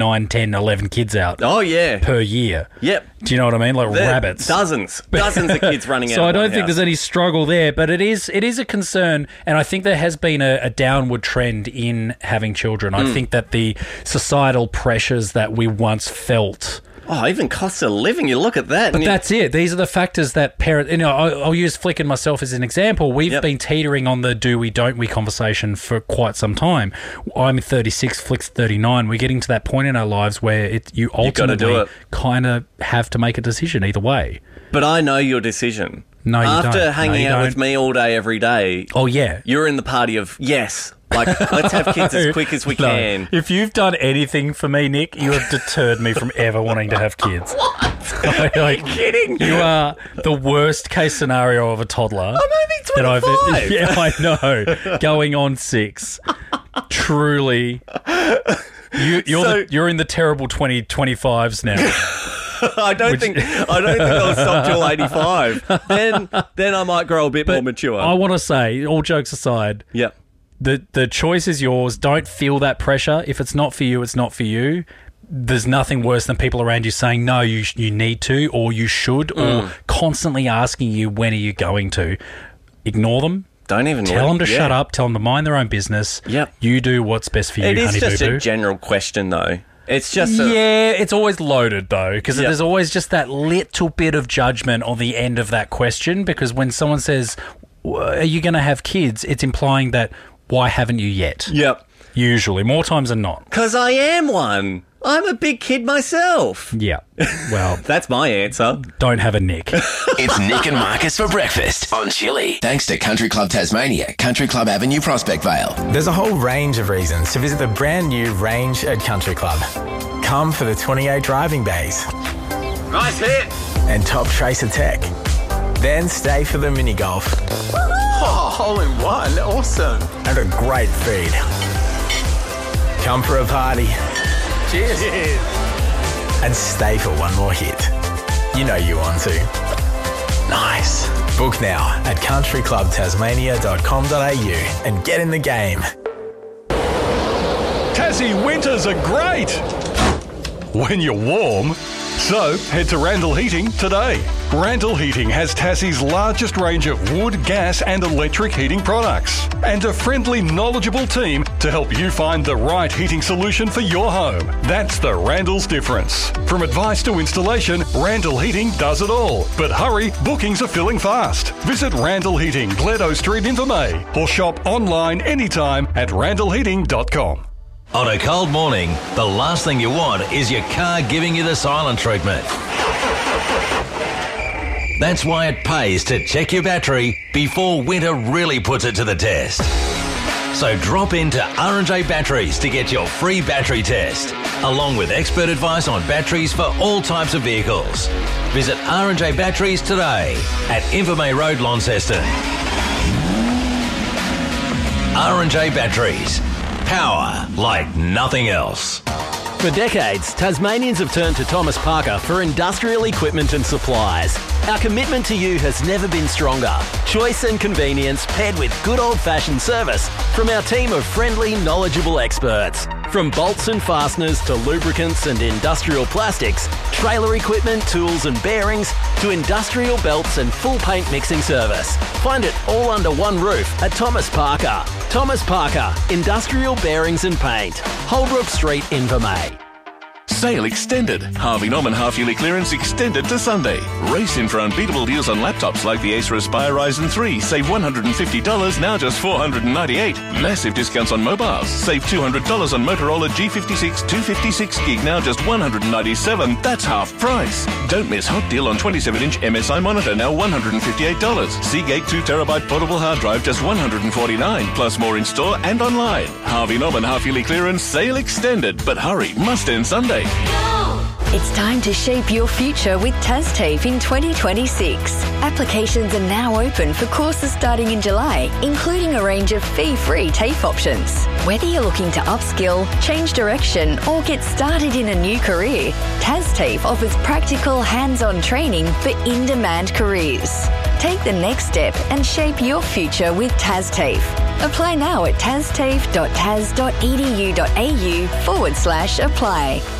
9, 10, 11 kids out Oh, yeah. per year. Yep. Do you know what I mean? Like rabbits. Dozens of kids running out. So I of don't one think house. there's any struggle there, but it is a concern, and I think there has been a downward trend in having children. I think that the societal pressures that we once felt. Oh, even cost of living. You look at that. But that's it. These are the factors that parents... I'll use Flick and myself as an example. We've been teetering on the do we, don't we conversation for quite some time. I'm 36, Flick's 39. We're getting to that point in our lives where you ultimately kind of have to make a decision either way. But I know your decision. No, you don't. After hanging out with me all day, every day... Oh, yeah. You're in the party of, yes... Like, let's have kids as quick as we can. If you've done anything for me, Nick, you have deterred me from ever wanting to have kids. What? Are you kidding? You are the worst case scenario of a toddler. I'm only 25. Yeah, I know. Going on 6. Truly. You're in the terrible 2025s now. I don't think I'll stop till 85. Then I might grow a bit more mature. I want to say, all jokes aside, yep. The choice is yours. Don't feel that pressure. If it's not for you, it's not for you. There's nothing worse than people around you saying, no, you need to, or you should, or constantly asking you, when are you going to? Ignore them. Don't even tell them to shut up. Tell them to mind their own business. Yep. You do what's best for you, honey boo boo. It is just a general question, though. It's just it's always loaded, though, because there's always just that little bit of judgment on the end of that question, because when someone says, are you going to have kids, it's implying that, why haven't you yet? Yep. Usually, more times than not. Because I am one. I'm a big kid myself. Yeah. Well, that's my answer. Don't have a Nick. It's Nick and Marcus for breakfast on Chili. Thanks to Country Club Tasmania, Country Club Avenue, Prospect Vale. There's a whole range of reasons to visit the brand new range at Country Club. Come for the 28 driving bays. Nice hit. And top tracer tech. Then stay for the mini golf. Oh, hole in one. Awesome. And a great feed. Come for a party. Cheers. And stay for one more hit. You know you want to. Nice. Book now at countryclubtasmania.com.au and get in the game. Tassie winters are great when you're warm. So head to Randall Heating today. Randall Heating has Tassie's largest range of wood, gas and electric heating products and a friendly, knowledgeable team to help you find the right heating solution for your home. That's the Randall's difference. From advice to installation, Randall Heating does it all. But hurry, bookings are filling fast. Visit Randall Heating, Gledo Street, Invermay, or shop online anytime at randallheating.com. On a cold morning, the last thing you want is your car giving you the silent treatment. That's why it pays to check your battery before winter really puts it to the test. So drop into R&J Batteries to get your free battery test, along with expert advice on batteries for all types of vehicles. Visit R&J Batteries today at Invermay Road, Launceston. R&J Batteries. Power like nothing else. For decades, Tasmanians have turned to Thomas Parker for industrial equipment and supplies. Our commitment to you has never been stronger. Choice and convenience paired with good old-fashioned service from our team of friendly, knowledgeable experts. From bolts and fasteners to lubricants and industrial plastics, trailer equipment, tools and bearings, to industrial belts and full paint mixing service. Find it all under one roof at Thomas Parker. Thomas Parker, Industrial Bearings and Paint. Holbrook Street, Invermay. Sale extended. Harvey Norman half-yearly clearance extended to Sunday. Race in for unbeatable deals on laptops like the Acer Aspire Ryzen 3. Save $150, now just $498. Massive discounts on mobiles. Save $200 on Motorola G56 256 gig, now just $197. That's half price. Don't miss hot deal on 27-inch MSI monitor, now $158. Seagate 2TB portable hard drive, just $149. Plus more in store and online. Harvey Norman half-yearly clearance, sale extended. But hurry, must end Sunday. It's time to shape your future with TasTAFE in 2026. Applications are now open for courses starting in July, including a range of fee-free TAFE options. Whether you're looking to upskill, change direction, or get started in a new career, TasTAFE offers practical, hands-on training for in-demand careers. Take the next step and shape your future with TasTAFE. Apply now at tasteef.tas.edu.au/apply.